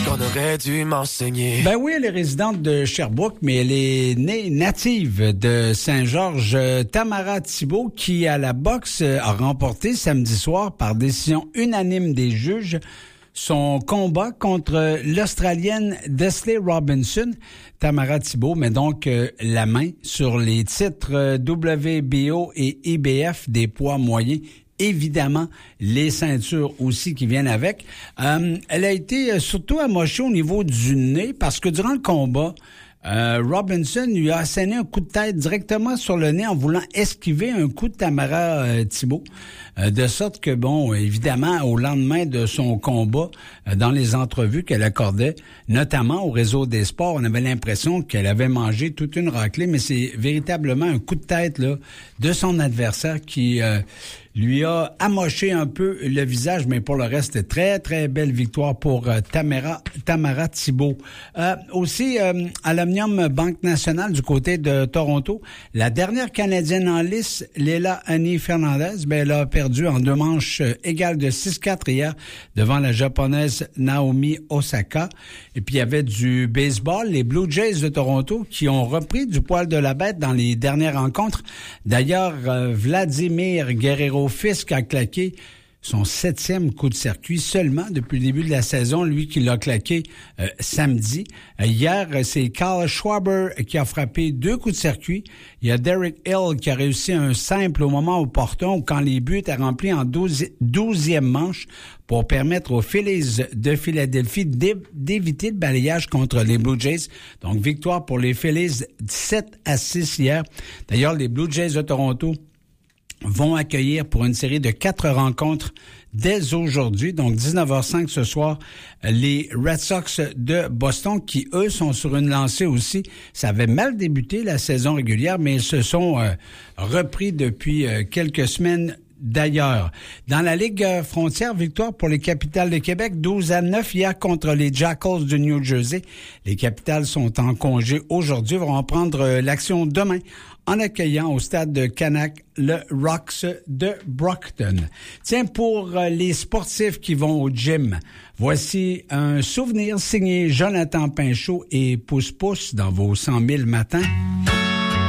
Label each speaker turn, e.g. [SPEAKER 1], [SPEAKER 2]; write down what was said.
[SPEAKER 1] qu'on aurait dû m'enseigner.
[SPEAKER 2] Ben oui, elle est résidente de Sherbrooke, mais elle est née native de Saint-Georges. Tamara Thibault, qui à la boxe a remporté samedi soir par décision unanime des juges son combat contre l'Australienne Desley Robinson. Tamara Thibault met donc la main sur les titres WBO et IBF des poids moyens. Évidemment, les ceintures aussi qui viennent avec. Elle a été surtout amochée au niveau du nez parce que durant le combat, Robinson lui a asséné un coup de tête directement sur le nez en voulant esquiver un coup de Tamara Thibault. De sorte que, bon, évidemment, au lendemain de son combat, dans les entrevues qu'elle accordait, notamment au réseau des sports, on avait l'impression qu'elle avait mangé toute une raclée, mais c'est véritablement un coup de tête là de son adversaire qui lui a amoché un peu le visage, mais pour le reste, très, très belle victoire pour Tamara Thibault. Aussi, à l'Omnium Banque Nationale du côté de Toronto, la dernière Canadienne en lice, Leila Annie Fernandez, ben, elle a perdu en 2 manches égales de 6-4 hier devant la Japonaise Naomi Osaka. Et puis, il y avait du baseball, les Blue Jays de Toronto qui ont repris du poil de la bête dans les dernières rencontres. D'ailleurs, Vladimir Guerrero-Fisk a claqué son 7e coup de circuit seulement depuis le début de la saison, lui qui l'a claqué samedi. Hier, c'est Kyle Schwarber qui a frappé 2 coups de circuit. Il y a Derek Hill qui a réussi un simple au moment opportun quand les buts étaient remplis en 12e manche pour permettre aux Phillies de Philadelphie d'éviter le balayage contre les Blue Jays. Donc, victoire pour les Phillies 7-6 hier. D'ailleurs, les Blue Jays de Toronto vont accueillir pour une série de 4 rencontres dès aujourd'hui, donc 19h05 ce soir, les Red Sox de Boston qui, eux, sont sur une lancée aussi. Ça avait mal débuté la saison régulière, mais ils se sont repris depuis quelques semaines. D'ailleurs, dans la Ligue frontière, victoire pour les Capitals de Québec, 12-9 hier contre les Jackals du New Jersey. Les Capitals sont en congé aujourd'hui, vont reprendre l'action demain en accueillant au stade de Canac le Rocks de Brockton. Tiens, pour les sportifs qui vont au gym, voici un souvenir signé Jonathan Pinchot et Pousse-Pousse dans vos 100 000 matins.